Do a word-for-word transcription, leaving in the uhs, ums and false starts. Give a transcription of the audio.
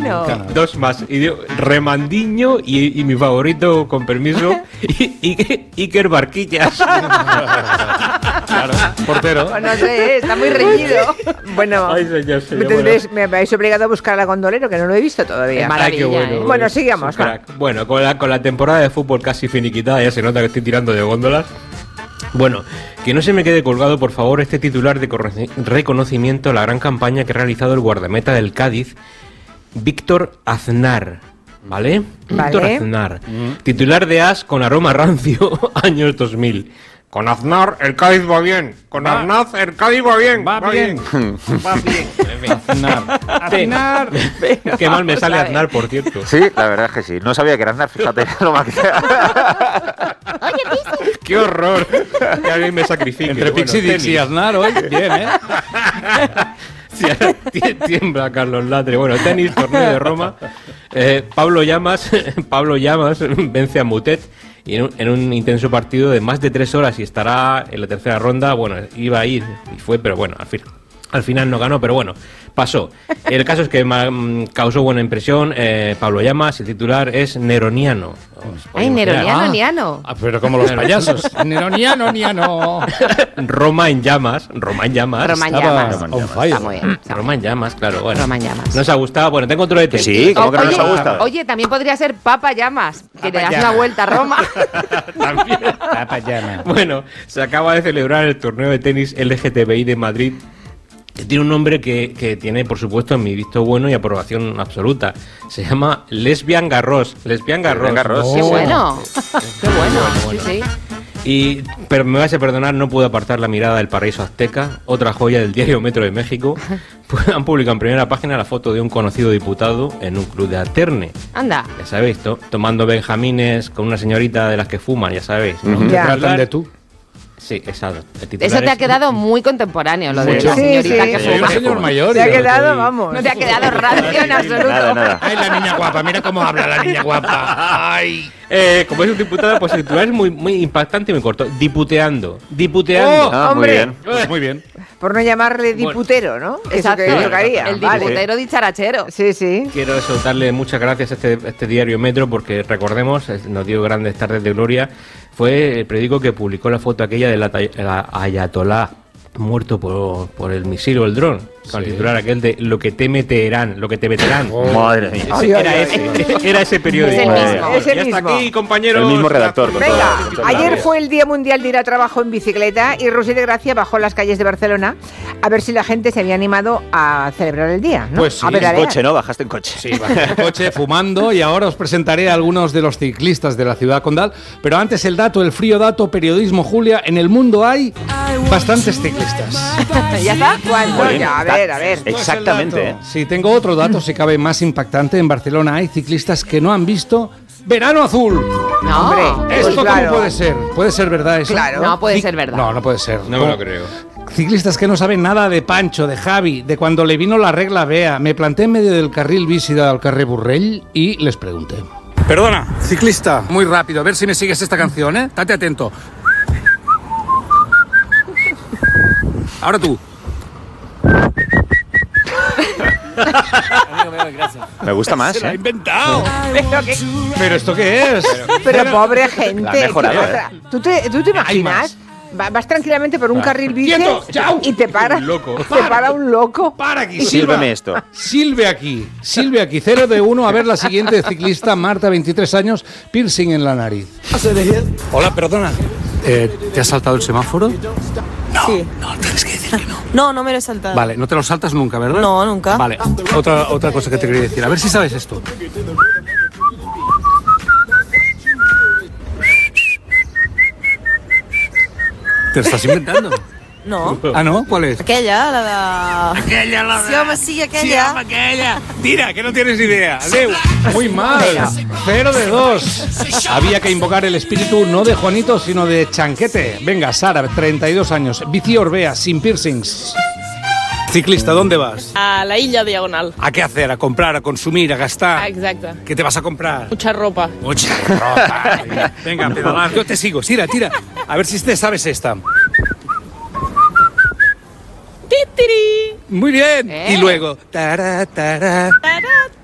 bueno. Dos más. Y digo, Remandiño y, y mi favorito, con permiso, y, y, Iker Barquillas. Claro, portero. Pues no sé, está muy reñido. Bueno, Ay, señor, señor, me, tendréis, bueno. me habéis obligado a buscar a Gondolero, que no lo he visto todavía. Ay, qué bueno. ¿eh? Bueno, sigamos. Va. Bueno, con la, con la temporada de fútbol casi finiquitada, ya se nota que estoy tirando de góndolas. Bueno, que no se me quede colgado, por favor, este titular de reconocimiento a la gran campaña que ha realizado el guardameta del Cádiz, Víctor Aznar. ¿Vale? Vale. Víctor Aznar. Mm. Titular de As con aroma rancio, años dos mil. Con Aznar el Cádiz va bien. Con va. Aznar el Cádiz va bien. Va, va bien. bien. Va bien. Aznar. Aznar. Qué mal me sale Aznar, por cierto. Sí, la verdad es que sí. No sabía que era Aznar, fíjate lo mal que sea. Oye, Pixi. Qué horror. Que alguien me sacrifique. Entre bueno, Pixi Dix y Aznar hoy, bien, ¿eh? Sí, tiembla Carlos Latre. Bueno, tenis, torneo de Roma. Eh, Pablo Llamas, Pablo Llamas vence a Mutet y en un, en un intenso partido de más de tres horas y estará en la tercera ronda. Bueno, iba a ir y fue, pero bueno, al fin, al final no ganó, pero bueno, pasó. El caso es que ma, causó buena impresión. Eh, Pablo Llamas, el titular es Neroniano. Ay, Neroniano, Niano. Ah, pero como los payasos. Neroniano, Niano. Roma en llamas. Roma en llamas. Roma en llamas. On fire. Está muy bien. Roma en llamas, claro. Bueno. Roma en llamas. ¿Nos ha gustado? Bueno, tengo otro de tenis. Sí, ¿cómo que no oye, nos ha gustado? Oye, también podría ser Papa Llamas, que Papa le das Llamas. una vuelta a Roma. También. Papa Llamas. Bueno, se acaba de celebrar el torneo de tenis L G T B I de Madrid. Tiene un nombre que, que tiene, por supuesto, mi visto bueno y aprobación absoluta. Se llama Lesbian Garros. Lesbian Garros. Garros. Qué bueno. Qué bueno. bueno. Sí, sí. Y, pero me vais a perdonar, no pude apartar la mirada del paraíso azteca, otra joya del diario Metro de México. Pues han publicado en primera página la foto de un conocido diputado en un club de alterne. Anda. Ya sabéis, to, tomando benjamines con una señorita de las que fuman, ya sabéis, ¿no? Uh-huh. Ya. Tratan de tú. Sí, exacto. Eso te ha quedado muy contemporáneo, lo de Mucho. la señorita Sí, que sí. Soy un fuma. señor mayor. Te ha y yo quedado, estoy- vamos. No te ha quedado rancio en absoluto. Nada, nada. Ay, la niña guapa, mira cómo habla la niña guapa. Ay. Eh, como es un diputado, pues el titular es muy, muy impactante y muy corto. Diputeando. Diputeando. Oh, Ah, muy hombre. bien. Pues muy bien. Por no llamarle diputero, ¿no? Eso Exacto. que tocaría. El Vale. diputero dicharachero. Sí, sí. Quiero eso, darle muchas gracias a este, a este diario Metro porque recordemos, es- nos dio grandes tardes de gloria. Fue el periódico que publicó la foto aquella del ata- la Ayatolá muerto por, por el misil o el dron. Con el titular aquel de lo que te meterán, lo que te meterán. Oh, madre mía. Ay, era, ay, ese, era ese periódico. Es el mismo. Es el Ya está mismo. aquí, compañeros. El mismo redactor, con Venga, todo- con todo ayer el fue el Día Mundial de ir a trabajo en bicicleta y Rosy de Gracia bajó las calles de Barcelona a ver si la gente se había animado a celebrar el día, ¿no? Pues sí, a en En pedalear. coche, ¿no? Bajaste en coche. Sí, bajé en coche fumando y ahora os presentaré a algunos de los ciclistas de la ciudad condal. Pero antes el dato, el frío dato, periodismo, Julia. En el mundo hay bastantes ciclistas. ¿Ya está? ¿Cuánto? Muy bien. Ya, a ver, a ver. Exactamente, ¿eh? Sí, tengo otro dato, si cabe más impactante. En Barcelona hay ciclistas que no han visto Verano Azul. No, hombre, ¿Esto pues cómo claro. puede ser? ¿Puede ser verdad eso? Claro. No puede ser verdad. No, no puede ser. No me lo creo. Ciclistas que no saben nada de Pancho, de Javi, de cuando le vino la regla Bea. Me planté en medio del carril bici del carrer Burrell y les pregunté. Perdona, ciclista, muy rápido, a ver si me sigues esta canción, ¿eh? Estate atento. Ahora tú. Me gusta más, Se lo ha ¿eh? inventado. Pero, que- ¿Pero esto qué es? pero pobre gente. La ha mejorado, ¿qué ¿eh? otra? ¿Tú te, tú te Hay imaginas? Va- Vas tranquilamente por un carril bici ¡Quieto! ¡Chao! y te para, Un loco. te para un loco. Para aquí, Y Silva. sírveme esto. Silve aquí, Silve aquí, cero de uno. A ver la siguiente ciclista, Marta, veintitrés años, piercing en la nariz. Hola, perdona. Eh, ¿Te has saltado el semáforo? Sí. No, tienes que decir que no. No, no me lo he saltado. Vale, no te lo saltas nunca, ¿verdad? No, nunca. Vale, otra, otra cosa que te quería decir. A ver si sabes esto. ¿Te lo estás inventando? No. Ah, ¿no? ¿Cuál es? Aquella, la de... Aquella, la Sí, home, sí, aquella. Sí, aquella. Tira, que no tienes idea. Adeu. Muy mal. Cero de dos. Había que invocar el espíritu no de Juanito, sino de Chanquete. Venga, Sara, treinta y dos años. Bici Orbea, sin piercings. Ciclista, ¿dónde vas? A la Illa Diagonal. ¿A qué hacer? ¿A comprar? ¿A consumir? ¿A gastar? Exacte. ¿Qué te vas a comprar? Mucha ropa. Mucha ropa. Venga, pedalar. Yo te sigo. Tira, tira. A ver si te sabes esta. ¡Titiri! Muy bien. Eh. Y luego. Tara, tara. Tará,